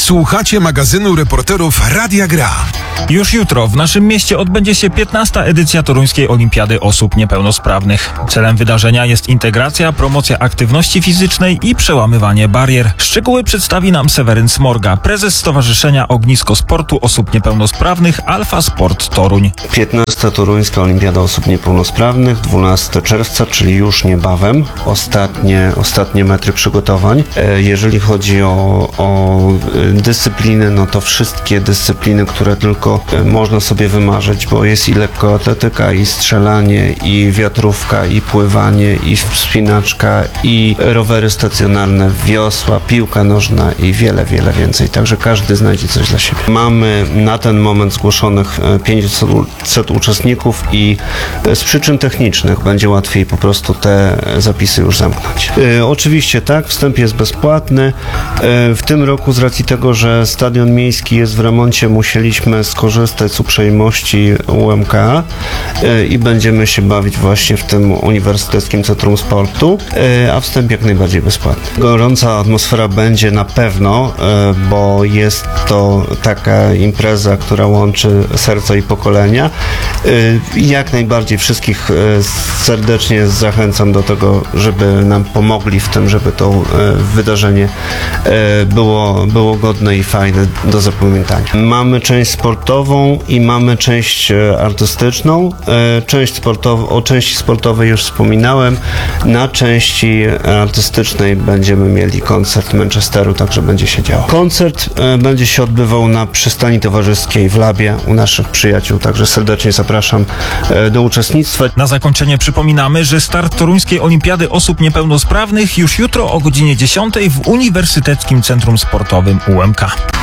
Słuchacie magazynu reporterów Radia Gra. Już jutro w naszym mieście odbędzie się 15. edycja Toruńskiej Olimpiady Osób Niepełnosprawnych. Celem wydarzenia jest integracja, promocja aktywności fizycznej i przełamywanie barier. Szczegóły przedstawi nam Seweryn Smorga, prezes Stowarzyszenia Ognisko Sportu Osób Niepełnosprawnych Alfa Sport Toruń. 15. Toruńska Olimpiada Osób Niepełnosprawnych, 12 czerwca, czyli już niebawem. Ostatnie metry przygotowań. Jeżeli chodzi o dyscypliny, no to wszystkie dyscypliny, które tylko można sobie wymarzyć, bo jest i lekkoatletyka, i strzelanie, i wiatrówka, i pływanie, i wspinaczka, i rowery stacjonarne, wiosła, piłka nożna i wiele, wiele więcej. Także każdy znajdzie coś dla siebie. Mamy na ten moment zgłoszonych 500 uczestników i z przyczyn technicznych będzie łatwiej po prostu te zapisy już zamknąć. Oczywiście tak, wstęp jest bezpłatny. W tym roku z racji tego, że stadion miejski jest w remoncie, musieliśmy skorzystać z uprzejmości UMK i będziemy się bawić właśnie w tym Uniwersyteckim Centrum Sportu, a wstęp jak najbardziej bezpłatny. Gorąca atmosfera będzie na pewno, bo jest to taka impreza, która łączy serca i pokolenia. Jak najbardziej wszystkich serdecznie zachęcam do tego, żeby nam pomogli w tym, żeby to wydarzenie było godne i fajne do zapamiętania. Mamy część sportową i mamy część artystyczną. O części sportowej już wspominałem. Na części artystycznej będziemy mieli koncert Manchesteru, także będzie się działo. Koncert będzie się odbywał na przystani towarzyskiej w Labie u naszych przyjaciół, także serdecznie zapraszam do uczestnictwa. Na zakończenie przypominamy, że start Toruńskiej Olimpiady Osób Niepełnosprawnych już jutro o godzinie 10 w Uniwersyteckim Centrum Sportowym UMK.